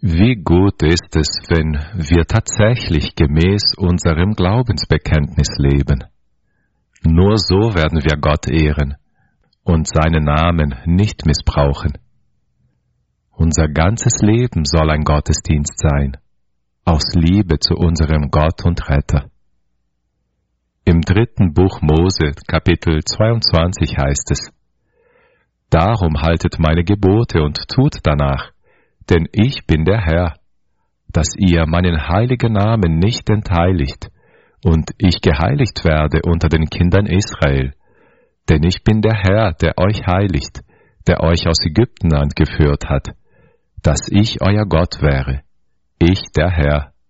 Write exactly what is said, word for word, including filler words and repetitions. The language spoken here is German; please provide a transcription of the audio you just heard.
Wie gut ist es, wenn wir tatsächlich gemäß unserem Glaubensbekenntnis leben. Nur so werden wir Gott ehren und seinen Namen nicht missbrauchen. Unser ganzes Leben soll ein Gottesdienst sein, aus Liebe zu unserem Gott und Retter. Im dritten Buch Mose, Kapitel zweiundzwanzig heißt es: Darum haltet meine Gebote und tut danach, denn ich bin der Herr, dass ihr meinen heiligen Namen nicht entheiligt und ich geheiligt werde unter den Kindern Israel. Denn ich bin der Herr, der euch heiligt, der euch aus Ägyptenland geführt hat, dass ich euer Gott wäre, ich der Herr.